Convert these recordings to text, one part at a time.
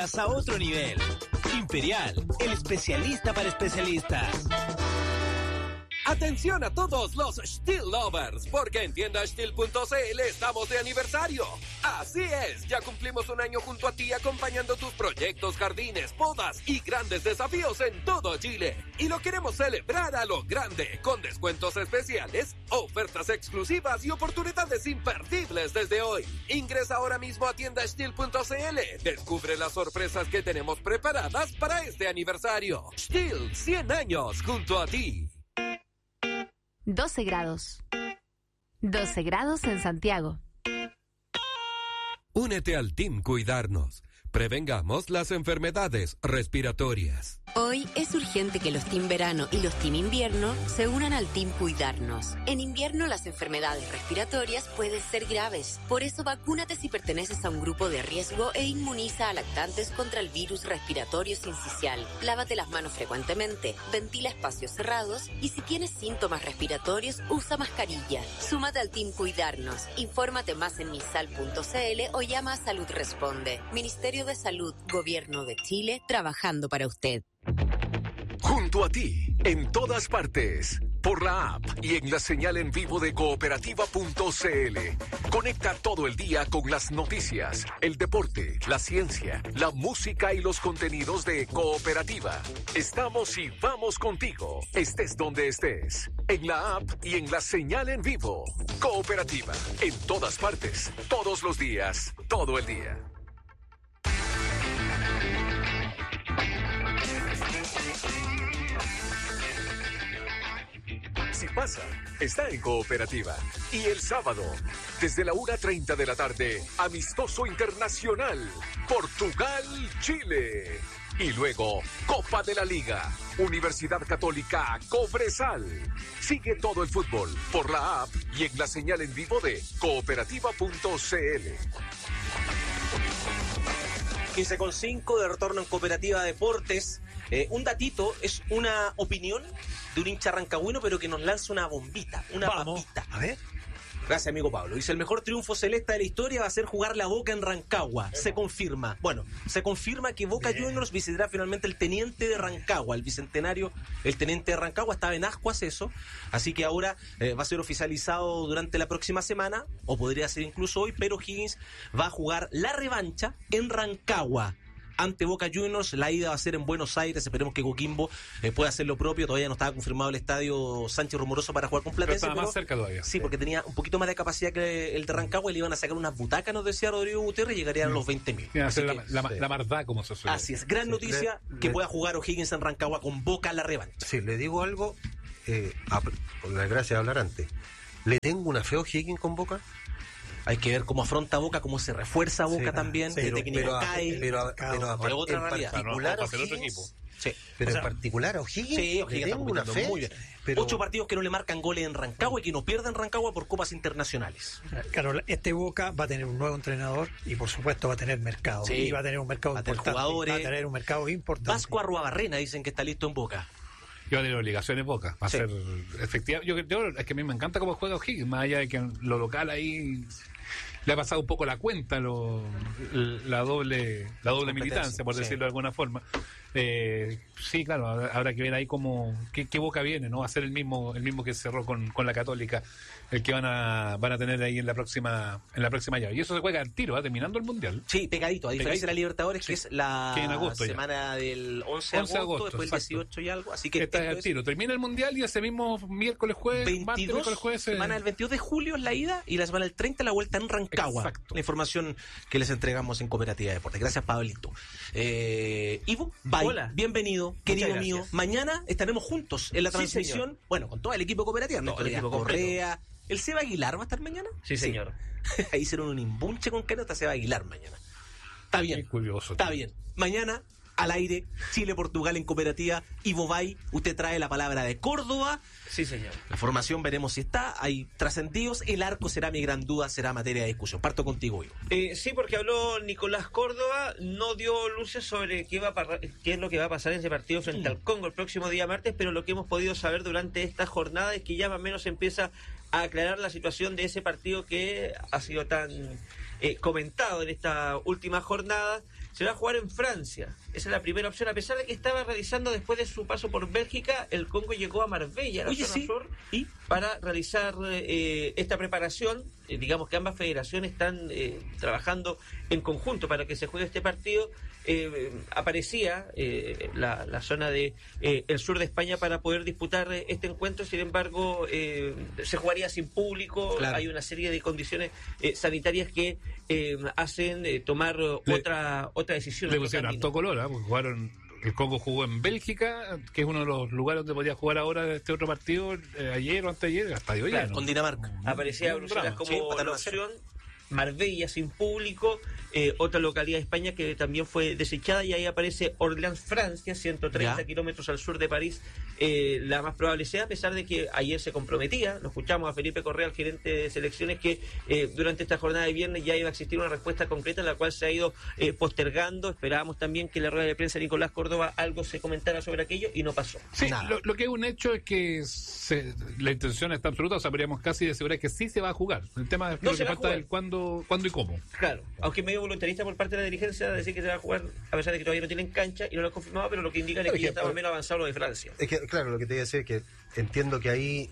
ventas a otro nivel. Imperial, el especialista para especialistas. Atención a todos los Stihl lovers, porque en tiendastihl.cl estamos de aniversario. Así es, ya cumplimos un año junto a ti acompañando tus proyectos, jardines, podas y grandes desafíos en todo Chile. Y lo queremos celebrar a lo grande, con descuentos especiales, ofertas exclusivas y oportunidades imperdibles desde hoy. Ingresa ahora mismo a tiendastihl.cl. Descubre las sorpresas que tenemos preparadas para este aniversario. Stihl, 100 años junto a ti. 12 grados. 12 grados en Santiago. Únete al Team Cuidarnos. Prevengamos las enfermedades respiratorias. Hoy es urgente que los Team Verano y los Team Invierno se unan al Team Cuidarnos. En invierno las enfermedades respiratorias pueden ser graves. Por eso vacúnate si perteneces a un grupo de riesgo e inmuniza a lactantes contra el virus respiratorio sincicial. Lávate las manos frecuentemente, ventila espacios cerrados y si tienes síntomas respiratorios usa mascarilla. Súmate al Team Cuidarnos. Infórmate más en misal.cl o llama a Salud Responde. Ministerio de Salud, Gobierno de Chile, trabajando para usted. Junto a ti, en todas partes, por la app y en la señal en vivo de cooperativa.cl. Conecta todo el día con las noticias, el deporte, la ciencia, la música y los contenidos de Cooperativa. Estamos y vamos contigo, estés donde estés, en la app y en la señal en vivo. Cooperativa, en todas partes, todos los días, todo el día. Si pasa, está en Cooperativa. Y el sábado, desde la 1:30 de la tarde, amistoso internacional, Portugal-Chile. Y luego, Copa de la Liga, Universidad Católica Cobresal. Sigue todo el fútbol por la app y en la señal en vivo de cooperativa.cl. 15:05 de retorno en Cooperativa Deportes. Un datito, es una opinión de un hincha rancagüino, pero que nos lanza una bombita, una papita. A ver. Gracias, amigo Pablo. Dice, el mejor triunfo celeste de la historia va a ser jugar la Boca en Rancagua. Se confirma. Bueno, se confirma que Boca Juniors visitará finalmente el teniente de Rancagua, el bicentenario, el teniente de Rancagua. Estaba en ascuas eso, así que ahora va a ser oficializado durante la próxima semana, o podría ser incluso hoy, pero Higgins va a jugar la revancha en Rancagua ante Boca Juniors. La ida va a ser en Buenos Aires. Esperemos que Coquimbo pueda hacer lo propio. Todavía no estaba confirmado el estadio Sánchez Rumoroso para jugar con Platense. Pero estaba más cerca todavía. Sí, porque tenía un poquito más de capacidad que el de Rancagua y le iban a sacar unas butacas, nos decía Rodrigo Gutiérrez, y llegarían a los 20.000. Iban a hacer la mardá, como se suele. Así es. Gran noticia que pueda jugar O'Higgins en Rancagua con Boca la revancha. Sí, le digo algo, con la gracia de hablar antes. ¿Le tengo una fe a O'Higgins con Boca? Hay que ver cómo afronta Boca, cómo se refuerza Boca también, pero, qué técnico cae. Pero otra realidad. Particular, otro equipo. Sí. Pero en particular a O'Higgins, sí, O'Higgins le tengo una fe. Muy bien. Pero... 8 partidos que no le marcan goles en Rancagua y que no pierden Rancagua por copas internacionales. Claro, este Boca va a tener un nuevo entrenador y por supuesto va a tener mercado. Sí. Y va a tener un mercado importante. Jugadores. Va a tener un mercado importante. Vasco Arruabarrena dicen que está listo en Boca. Y va a tener obligaciones Boca. Va a ser efectiva. Yo es que a mí me encanta cómo juega O'Higgins, más allá de que lo local ahí le ha pasado un poco la cuenta, la doble militancia, por decirlo de alguna forma. Sí, claro, habrá que ver ahí cómo qué Boca viene, ¿no? Va a ser el mismo que cerró con la Católica, el que van a tener ahí en la próxima llave. Y eso se juega al tiro, terminando el Mundial. Sí, pegadito, a diferencia de la Libertadores, que es la en agosto semana del 11 de agosto, después el 18 y algo, así que esta es al tiro. Termina el Mundial y ese mismo jueves 22, semana del 22 de julio es la ida y la semana del 30 la vuelta en Rancagua. Exacto. La información que les entregamos en Cooperativa de Deportes. Gracias, Pablito. Ivo, bye. Hola. Bienvenido, querido mío. Mañana estaremos juntos en la transmisión. Señor. Bueno, con todo el equipo Cooperativa. Todo el equipo Correa. ¿El Seba Aguilar va a estar mañana? Sí, señor. Ahí hicieron un imbunche con Canota Seba Aguilar mañana. Está bien. Qué curioso. Está bien. Mañana, al aire, Chile-Portugal en Cooperativa. Ivo Bay, usted trae la palabra de Córdoba. Sí, señor. La formación veremos si está. Hay trascendidos. El arco será mi gran duda, será materia de discusión. Parto contigo, Ivo. Sí, porque habló Nicolás Córdoba, no dio luces sobre qué es lo que va a pasar en ese partido frente al Congo el próximo día martes, pero lo que hemos podido saber durante esta jornada es que ya más o menos empieza a aclarar la situación de ese partido que ha sido tan comentado en esta última jornada. se va a jugar en Francia. Esa es la primera opción. A pesar de que estaba realizando, después de su paso por Bélgica, el Congo llegó a Marbella, la zona sur, para realizar esta preparación. Digamos que ambas federaciones están trabajando en conjunto para que se juegue este partido. Aparecía la zona de el sur de España para poder disputar este encuentro. Sin embargo, se jugaría sin público. Claro. Hay una serie de condiciones sanitarias que hacen tomar otra decisión. Le pusieron harto color, porque jugaron. El Congo jugó en Bélgica, que es uno de los lugares donde podía jugar ahora este otro partido, ayer o anteayer, hasta hoy. Claro, con Dinamarca. Aparecía Bruselas como la opción. Marbella sin público, otra localidad de España que también fue desechada, y ahí aparece Orléans, Francia, 130 kilómetros al sur de París. La más probable sea, a pesar de que ayer se comprometía, lo escuchamos a Felipe Correa, el gerente de selecciones, que durante esta jornada de viernes ya iba a existir una respuesta concreta, la cual se ha ido postergando. Esperábamos también que en la rueda de prensa de Nicolás Córdoba algo se comentara sobre aquello, y no pasó. Sí, lo que es un hecho es que la intención está absoluta, o sea, podríamos casi asegurar que sí se va a jugar. El tema es que falta el cuándo y cómo. Claro, aunque medio voluntarista por parte de la dirigencia decir que se va a jugar, a pesar de que todavía no tienen cancha y no lo han confirmado, pero lo que indica es que ya está más o menos avanzado lo de Francia. Es que, claro, lo que te iba a decir es que entiendo que ahí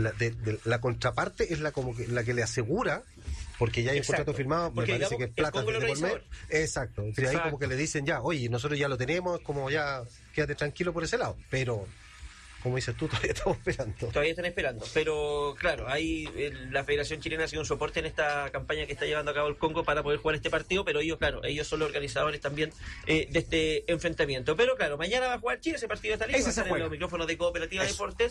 la contraparte es la que le asegura, porque ya hay un contrato firmado, porque me parece que es plata de por mes. Exacto. Entonces ahí como que le dicen ya, oye, nosotros ya lo tenemos, como ya quédate tranquilo por ese lado, pero como dices tú, todavía estamos esperando. Todavía están esperando, pero claro, ahí la Federación Chilena ha sido un soporte en esta campaña que está llevando a cabo el Congo para poder jugar este partido, pero ellos, claro, ellos son los organizadores también de este enfrentamiento. Pero claro, mañana va a jugar Chile, ese partido está listo, va a estar en los micrófonos de Cooperativa Deportes.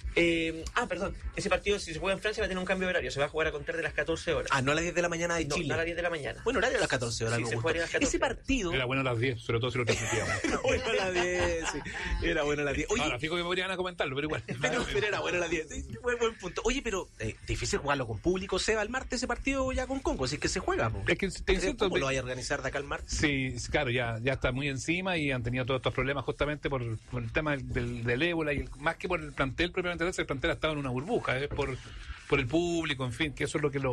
Perdón, ese partido, si se juega en Francia, va a tener un cambio de horario, se va a jugar a contar de las 14 horas. No a las 10 de la mañana de Chile. No a las 10 de la mañana. Bueno, horario a las 14 horas. Sí, se juega a las 14 ese partido... Era bueno a las 10, sobre todo si lo transmitíamos. Era bueno a las 10, sí. Era bueno a las 10. Oye, ahora, fijo que me podrían a comentarlo, pero igual. Pero era bueno a las 10. Buen punto. Oye, pero difícil jugarlo con público. Se va el martes ese partido ya con Congo, así que se juega. Po. Es que ¿Cómo lo vaya a organizar de acá al martes? Sí, claro, ya está muy encima y han tenido todos estos problemas justamente por el tema del ébola y más que por el plantel propiamente tal, el plantel ha estado en una burbuja, por el público, en fin, que eso es lo que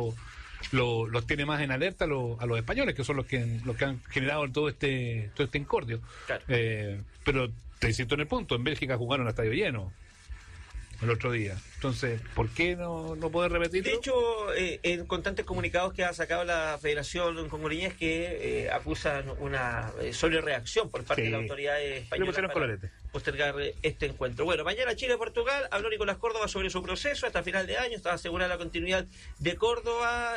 los tiene más en alerta a los españoles, que son los que han generado todo este incordio. Claro. Pero te insisto en el punto, en Bélgica jugaron a estadio lleno el otro día. Entonces, ¿por qué no poder repetirlo? De hecho, en constantes comunicados que ha sacado la Federación Congoleña es que acusan una sólida reacción por parte de la autoridad española para postergar este encuentro. Bueno, mañana Chile-Portugal. Habló Nicolás Córdoba sobre su proceso hasta final de año. Estaba asegurada la continuidad de Córdoba.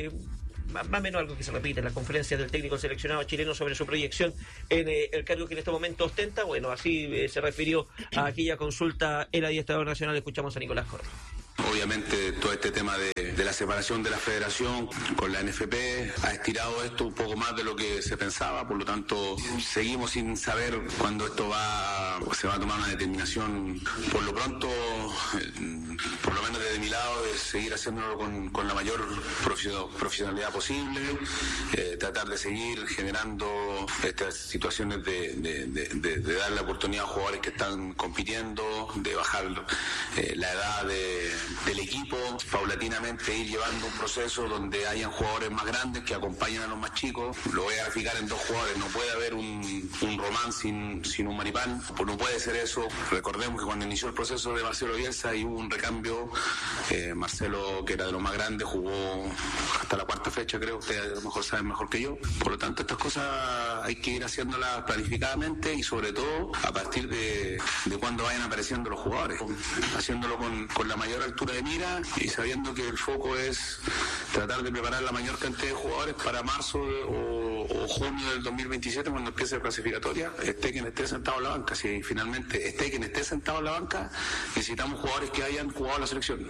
Más o menos algo que se repite en las conferencias del técnico seleccionado chileno sobre su proyección en el cargo que en este momento ostenta. Bueno, así se refirió a aquella consulta el adiestrador nacional. Escuchamos a Nicolás Córdoba. Obviamente todo este tema de la separación de la federación con la NFP ha estirado esto un poco más de lo que se pensaba, por lo tanto seguimos sin saber cuándo esto se va a tomar una determinación. Por lo pronto, por lo menos desde mi lado, es seguir haciéndolo con la mayor profesionalidad posible, tratar de seguir generando estas situaciones de dar la oportunidad a jugadores que están compitiendo, de bajar la edad del equipo, paulatinamente ir llevando un proceso donde hayan jugadores más grandes que acompañen a los más chicos. Lo voy a graficar en dos jugadores, no puede haber un Román sin un Maripán, pues no puede ser eso. Recordemos que cuando inició el proceso de Marcelo Bielsa y hubo un recambio, Marcelo, que era de los más grandes, jugó hasta la cuarta fecha, creo, ustedes a lo mejor saben mejor que yo. Por lo tanto, estas cosas hay que ir haciéndolas planificadamente y sobre todo a partir de cuando vayan apareciendo los jugadores, haciéndolo con la mayor altura de mira y sabiendo que el foco es tratar de preparar la mayor cantidad de jugadores para marzo o junio del 2027, cuando empiece la clasificatoria, esté quien esté sentado en la banca. Si finalmente esté quien esté sentado en la banca, necesitamos jugadores que hayan jugado la selección.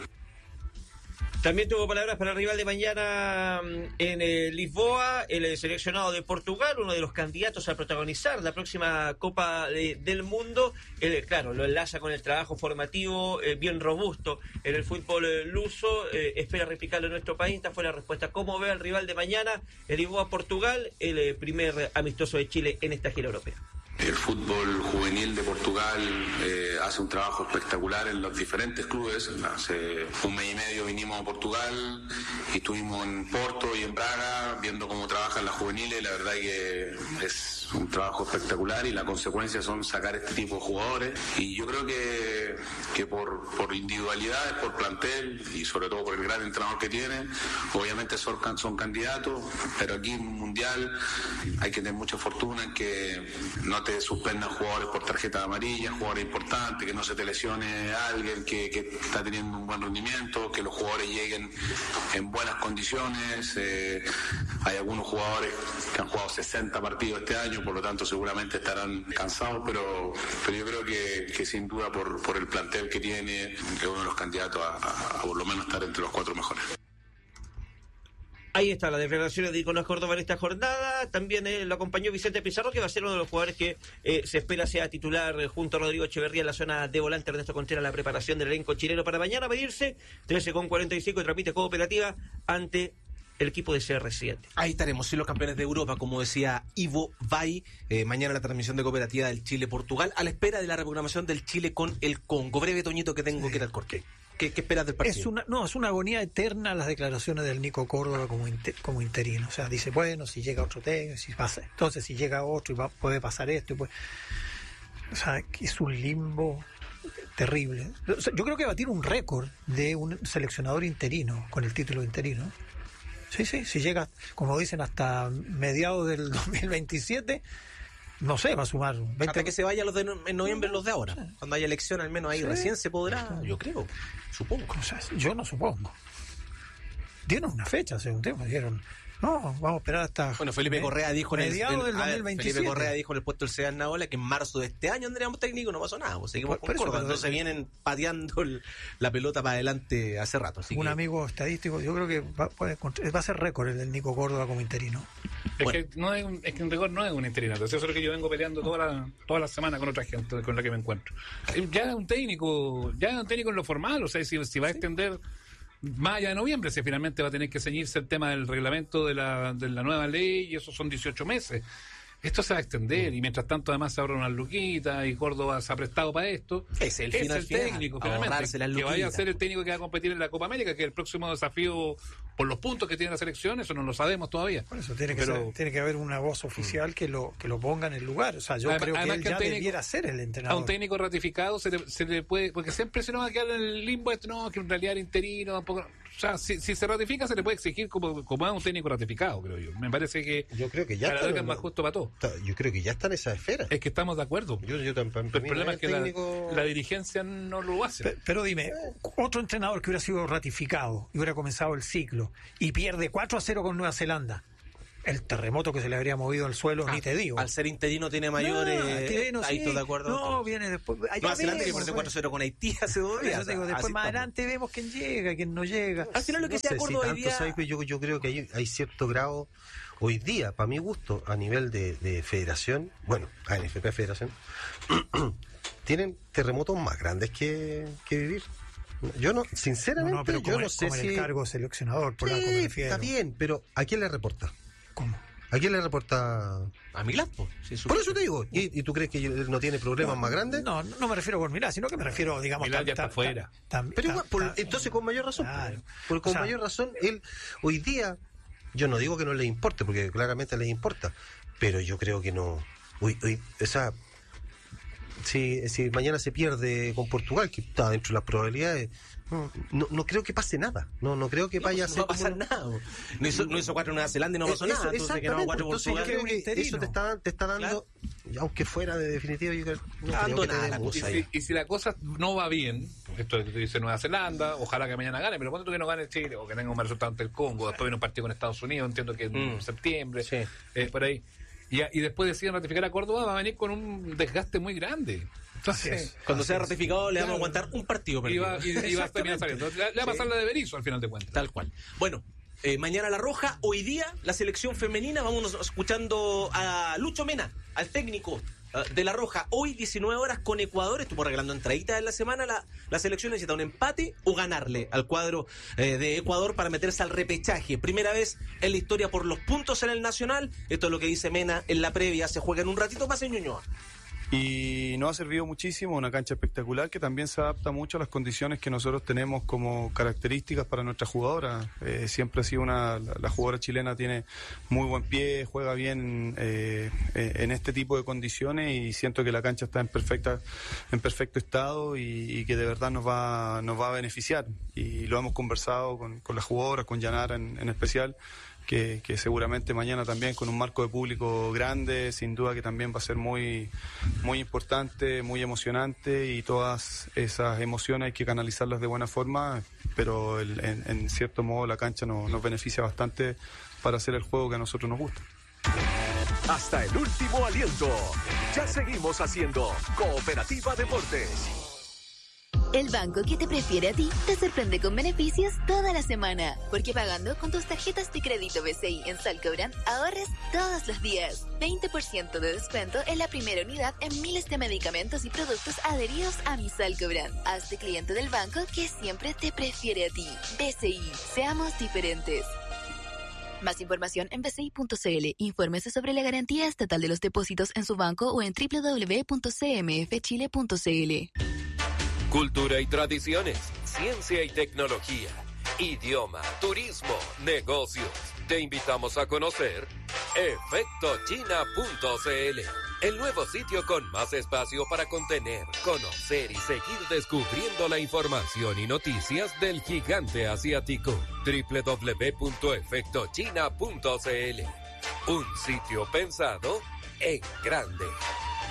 También tuvo palabras para el rival de mañana en Lisboa, el seleccionado de Portugal, uno de los candidatos a protagonizar la próxima Copa del Mundo. Claro, lo enlaza con el trabajo formativo bien robusto en el fútbol luso. Espera replicarlo en nuestro país. Esta fue la respuesta. ¿Cómo ve al rival de mañana, el Lisboa-Portugal, el primer amistoso de Chile en esta gira europea? El fútbol juvenil de Portugal hace un trabajo espectacular en los diferentes clubes. Hace un mes y medio vinimos a Portugal y estuvimos en Porto y en Braga viendo cómo trabajan las juveniles. La verdad que es un trabajo espectacular y la consecuencia son sacar este tipo de jugadores. Y yo creo que por individualidades, por plantel y sobre todo por el gran entrenador que tiene, obviamente son candidatos, pero aquí en un mundial hay que tener mucha fortuna en que no te suspendan jugadores por tarjeta amarilla, jugadores importantes, que no se te lesione alguien que está teniendo un buen rendimiento, que los jugadores lleguen en buenas condiciones. Hay algunos jugadores que han jugado 60 partidos este año, por lo tanto seguramente estarán cansados, pero yo creo que sin duda por el plantel que tiene, es uno de los candidatos a por lo menos estar entre los 4 mejores. Ahí está la declaración de Nicolás Córdoba en esta jornada. También lo acompañó Vicente Pizarro, que va a ser uno de los jugadores que se espera sea titular junto a Rodrigo Echeverría en la zona de volante. Ernesto Contreras, la preparación del elenco chileno para mañana medirse 13:45 y tramite Cooperativa ante el equipo de CR7. Ahí estaremos, sí, los campeones de Europa, como decía Ivo Vai. Mañana la transmisión de Cooperativa del Chile-Portugal, a la espera de la reprogramación del Chile con el Congo. Breve, Toñito, que tengo que ir al Corque. ¿Qué esperas del partido? Es una agonía eterna las declaraciones del Nico Córdoba como interino. O sea, dice, bueno, si llega otro técnico, entonces si llega otro y puede pasar esto. O sea, es un limbo terrible. O sea, yo creo que batir un récord de un seleccionador interino con el título de interino. Sí, si llega, como dicen, hasta mediados del 2027, no sé, va a sumar 20... Hasta que se vaya en noviembre los de ahora. Cuando haya elección, al menos ahí recién se podrá, yo creo, supongo. O sea, yo no supongo. Dieron una fecha, según tiempo, no, vamos a esperar hasta... Bueno, Felipe Correa dijo mediados del 2027. Felipe Correa dijo en el puesto del Sedan Naola que en marzo de este año tendríamos técnico, no pasó nada. Seguimos con Córdoba, entonces vienen pateando la pelota para adelante hace rato. Amigo estadístico, yo creo que va a ser récord el del Nico Córdoba como interino. Es que en rigor no es un interinato. Eso es lo que yo vengo peleando toda la semana con otra gente con la que me encuentro. Ya es un técnico en lo formal, o sea, si va a extender más allá de noviembre, si finalmente va a tener que ceñirse el tema del reglamento de la nueva ley, y eso son 18 meses. Esto se va a extender, y mientras tanto además se abren unas luquitas, y Córdoba se ha prestado para esto. Es el técnico, finalmente, que vaya a ser el técnico que va a competir en la Copa América, que es el próximo desafío por los puntos que tiene la selección. Eso no lo sabemos todavía. Por eso tiene que haber una voz oficial que lo ponga en el lugar. O sea, yo creo que él ya debiera ser el entrenador. A un técnico ratificado se le puede, porque siempre se nos va a quedar en el limbo que en realidad era interino, tampoco. O sea, si se ratifica, se le puede exigir como a un técnico ratificado, creo yo. Me parece que yo creo que ya es más justo para todo. Yo creo que ya está en esa esfera. Es que estamos de acuerdo. Yo también. El problema es que la dirigencia no lo hace. Pero dime, otro entrenador que hubiera sido ratificado y hubiera comenzado el ciclo y pierde 4-0 con Nueva Zelanda, el terremoto que se le habría movido al suelo, ni te digo. Al ser interino tiene mayores... ahí estoy de acuerdo. No, viene después... Nueva Zelanda que perdió 4-0 con Haití hace 2 días. Después más adelante vemos quién llega, quién no llega. Al final lo que se acuerda hoy día... Yo creo que hay cierto grado, hoy día, para mi gusto, a nivel de federación, bueno, ANFP Federación, tienen terremotos más grandes que vivir. Yo no, sinceramente, pero yo no sé si... el cargo seleccionador, por algo me refiero. Está bien, pero ¿a quién le reporta? ¿Cómo? ¿A quién le reporta? A Milán, por eso te digo. ¿Y tú crees que él no tiene problemas más grandes? No me refiero por Milán, sino que me refiero, digamos... Milán ya está afuera. Pero igual, entonces con mayor razón. Claro. Porque con mayor razón, él hoy día, yo no digo que no le importe, porque claramente le importa, pero yo creo que no... Si mañana se pierde con Portugal, que está dentro de las probabilidades, no creo que pase nada. No creo que vaya a ser. No va a pasar nada. No hizo 4 en Nueva Zelanda y no pasó nada. Entonces, yo creo que eso te está dando, aunque fuera de definitivo, yo creo que y si la cosa no va bien, esto que dice Nueva Zelanda, ojalá que mañana gane, pero cuando tú que no gane Chile o que tenga un mal resultado ante el Congo, después viene un partido con Estados Unidos, entiendo que en septiembre, por ahí. Y después deciden ratificar a Córdoba, va a venir con un desgaste muy grande. Entonces, cuando sea ratificado, le vamos a aguantar un partido. Y va a terminar saliendo. Le va a pasar la de Berizzo al final de cuentas. Tal cual. Bueno, mañana La Roja, hoy día la selección femenina, vamos escuchando a Lucho Mena, al técnico de la Roja. Hoy 19 horas con Ecuador, estuvo regalando entraditas en la semana. La selección necesita un empate o ganarle al cuadro de Ecuador para meterse al repechaje. Primera vez en la historia por los puntos en el Nacional. Esto es lo que dice Mena en la previa. Se juega en un ratito más en Ñuñoa. Y nos ha servido muchísimo, una cancha espectacular que también se adapta mucho a las condiciones que nosotros tenemos como características para nuestra jugadora. Siempre ha sido la jugadora chilena tiene muy buen pie, juega bien en este tipo de condiciones y siento que la cancha está en perfecto estado y que de verdad nos va a beneficiar. Y lo hemos conversado con las jugadoras, con Yanara en especial. Que seguramente mañana también con un marco de público grande, sin duda que también va a ser muy, muy importante, muy emocionante y todas esas emociones hay que canalizarlas de buena forma, pero en cierto modo la cancha nos beneficia bastante para hacer el juego que a nosotros nos gusta. Hasta el último aliento. Ya seguimos haciendo Cooperativa Deportes. El banco que te prefiere a ti te sorprende con beneficios toda la semana. Porque pagando con tus tarjetas de crédito BCI en Salcobrand, ahorres todos los días. 20% de descuento en la primera unidad en miles de medicamentos y productos adheridos a mi Salcobrand. Hazte cliente del banco que siempre te prefiere a ti. BCI, seamos diferentes. Más información en bci.cl. Infórmese sobre la garantía estatal de los depósitos en su banco o en www.cmfchile.cl. Cultura y tradiciones, ciencia y tecnología, idioma, turismo, negocios. Te invitamos a conocer efectochina.cl, el nuevo sitio con más espacio para contener, conocer y seguir descubriendo la información y noticias del gigante asiático. www.efectochina.cl, un sitio pensado en grande.